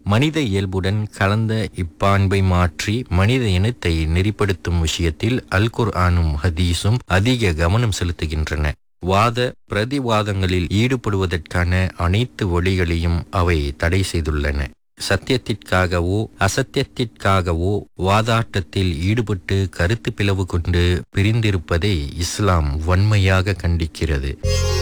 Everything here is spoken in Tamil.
மனித இயல்புடன் கலந்த இப்பான்பை மாற்றி மனித இனத்தை நெறிப்படுத்தும் விஷயத்தில் அல் குர்ஆனும் ஹதீஸும் அதிக கவனம் செலுத்துகின்றன. வாத பிரதிவாதங்களில் ஈடுபடுவதற்கான அனைத்து வழிகளையும் அவை தடை செய்துள்ளன. சத்தியத்திற்காகவோ அசத்தியத்திற்காகவோ வாதாட்டத்தில் ஈடுபட்டு கருத்து பிளவு கொண்டு பிரிந்திருப்பதை இஸ்லாம் வன்மையாக கண்டிக்கிறது.